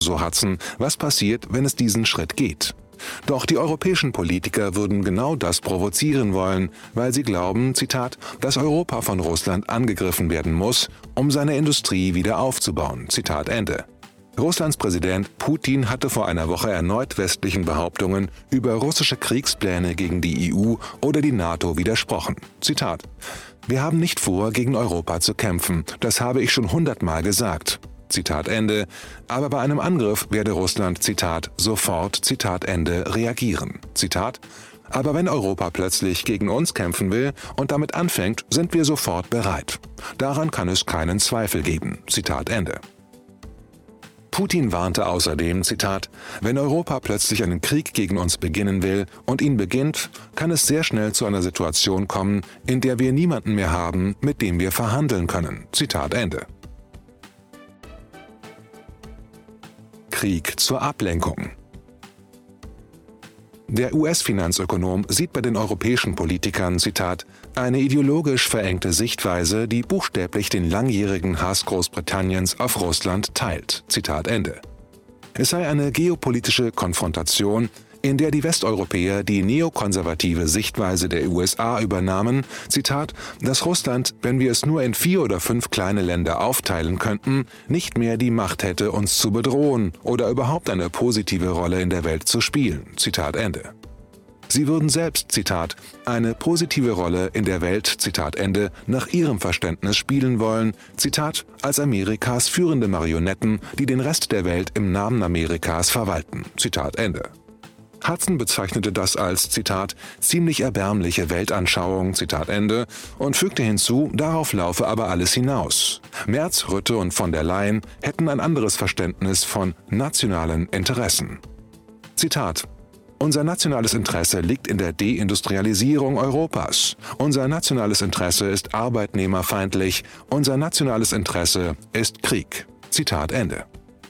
So Hudson, was passiert, wenn es diesen Schritt geht? Doch die europäischen Politiker würden genau das provozieren wollen, weil sie glauben, Zitat, dass Europa von Russland angegriffen werden muss, um seine Industrie wieder aufzubauen. Zitat Ende. Russlands Präsident Putin hatte vor einer Woche erneut westlichen Behauptungen über russische Kriegspläne gegen die EU oder die NATO widersprochen. Zitat: Wir haben nicht vor, gegen Europa zu kämpfen. Das habe ich schon 100-mal gesagt. Zitat Ende. Aber bei einem Angriff werde Russland, Zitat, sofort, Zitat Ende, reagieren. Zitat: Aber wenn Europa plötzlich gegen uns kämpfen will und damit anfängt, sind wir sofort bereit. Daran kann es keinen Zweifel geben. Zitat Ende. Putin warnte außerdem, Zitat, wenn Europa plötzlich einen Krieg gegen uns beginnen will und ihn beginnt, kann es sehr schnell zu einer Situation kommen, in der wir niemanden mehr haben, mit dem wir verhandeln können. Zitat Ende. Krieg zur Ablenkung. Der US-Finanzökonom sieht bei den europäischen Politikern, Zitat, eine ideologisch verengte Sichtweise, die buchstäblich den langjährigen Hass Großbritanniens auf Russland teilt. Zitat Ende. Es sei eine geopolitische Konfrontation, in der die Westeuropäer die neokonservative Sichtweise der USA übernahmen, Zitat, dass Russland, wenn wir es nur in 4 oder 5 kleine Länder aufteilen könnten, nicht mehr die Macht hätte, uns zu bedrohen oder überhaupt eine positive Rolle in der Welt zu spielen. Zitat Ende. Sie würden selbst, Zitat, eine positive Rolle in der Welt, Zitat Ende, nach ihrem Verständnis spielen wollen, Zitat, als Amerikas führende Marionetten, die den Rest der Welt im Namen Amerikas verwalten. Zitat Ende. Hudson bezeichnete das als, Zitat, ziemlich erbärmliche Weltanschauung, Zitat Ende, und fügte hinzu, darauf laufe aber alles hinaus. Merz, Rutte und von der Leyen hätten ein anderes Verständnis von nationalen Interessen. Zitat: Unser nationales Interesse liegt in der Deindustrialisierung Europas. Unser nationales Interesse ist arbeitnehmerfeindlich. Unser nationales Interesse ist Krieg. Zitat Ende.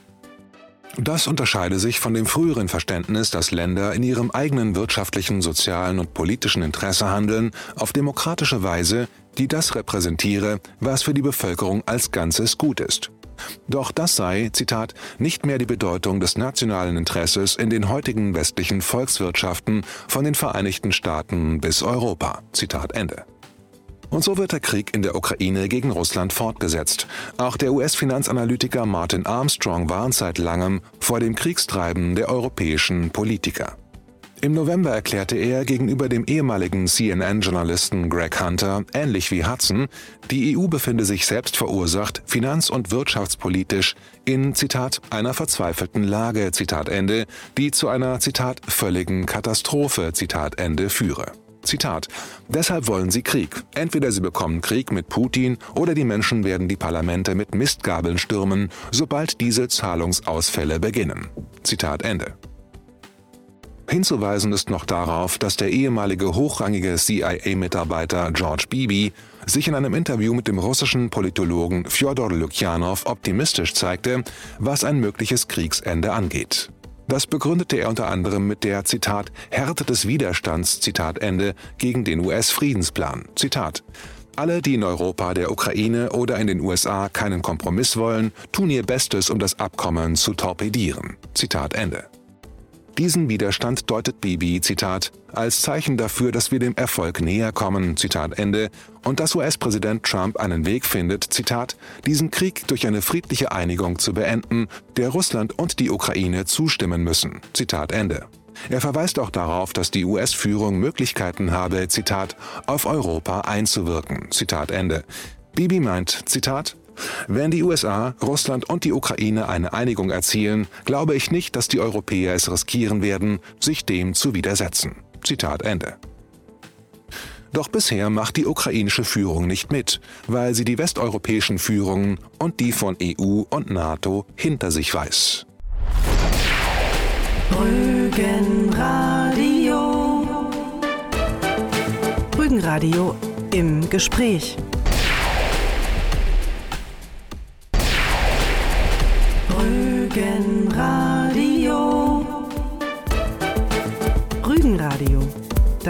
Das unterscheide sich von dem früheren Verständnis, dass Länder in ihrem eigenen wirtschaftlichen, sozialen und politischen Interesse handeln, auf demokratische Weise, die das repräsentiere, was für die Bevölkerung als Ganzes gut ist. Doch das sei, Zitat, nicht mehr die Bedeutung des nationalen Interesses in den heutigen westlichen Volkswirtschaften von den Vereinigten Staaten bis Europa. Zitat Ende. Und so wird der Krieg in der Ukraine gegen Russland fortgesetzt. Auch der US-Finanzanalytiker Martin Armstrong warnt seit langem vor dem Kriegstreiben der europäischen Politiker. Im November erklärte er gegenüber dem ehemaligen CNN-Journalisten Greg Hunter, ähnlich wie Hudson, die EU befinde sich selbst verursacht, finanz- und wirtschaftspolitisch in, Zitat, einer verzweifelten Lage, Zitat Ende, die zu einer, Zitat, völligen Katastrophe, Zitat Ende, führe. Zitat: Deshalb wollen sie Krieg. Entweder sie bekommen Krieg mit Putin oder die Menschen werden die Parlamente mit Mistgabeln stürmen, sobald diese Zahlungsausfälle beginnen. Zitat Ende. Hinzuweisen ist noch darauf, dass der ehemalige hochrangige CIA-Mitarbeiter George Beebe sich in einem Interview mit dem russischen Politologen Fjodor Lukjanow optimistisch zeigte, was ein mögliches Kriegsende angeht. Das begründete er unter anderem mit der, Zitat, Härte des Widerstands, Zitat Ende, gegen den US-Friedensplan. Zitat: Alle, die in Europa, der Ukraine oder in den USA keinen Kompromiss wollen, tun ihr Bestes, um das Abkommen zu torpedieren. Zitat Ende. Diesen Widerstand deutet Beebe, Zitat, als Zeichen dafür, dass wir dem Erfolg näher kommen, Zitat Ende, und dass US-Präsident Trump einen Weg findet, Zitat, diesen Krieg durch eine friedliche Einigung zu beenden, der Russland und die Ukraine zustimmen müssen, Zitat Ende. Er verweist auch darauf, dass die US-Führung Möglichkeiten habe, Zitat, auf Europa einzuwirken, Zitat Ende. Beebe meint, Zitat, wenn die USA, Russland und die Ukraine eine Einigung erzielen, glaube ich nicht, dass die Europäer es riskieren werden, sich dem zu widersetzen. Zitat Ende. Doch bisher macht die ukrainische Führung nicht mit, weil sie die westeuropäischen Führungen und die von EU und NATO hinter sich weiß. Rügenradio. Rügenradio im Gespräch. Rügen